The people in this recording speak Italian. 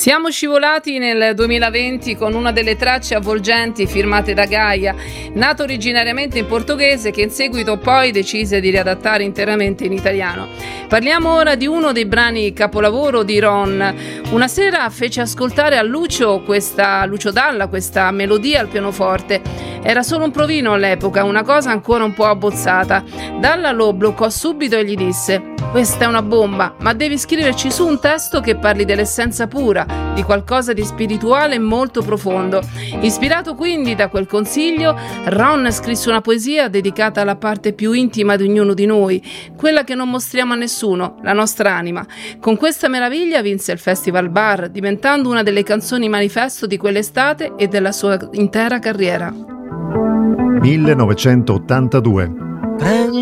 Siamo scivolati nel 2020 con una delle tracce avvolgenti firmate da Gaia, nato originariamente in portoghese che in seguito poi decise di riadattare interamente in italiano. Parliamo ora di uno dei brani capolavoro di Ron. Una sera fece ascoltare a Lucio Dalla questa melodia al pianoforte. Era solo un provino all'epoca, una cosa ancora un po' abbozzata. Dalla lo bloccò subito e gli disse: questa è una bomba, ma devi scriverci su un testo che parli dell'essenza pura, di qualcosa di spirituale e molto profondo. Ispirato quindi da quel consiglio, Ron scrisse una poesia dedicata alla parte più intima di ognuno di noi, quella che non mostriamo a nessuno, la nostra anima. Con questa meraviglia vinse il Festival Bar, diventando una delle canzoni manifesto di quell'estate e della sua intera carriera. 1982.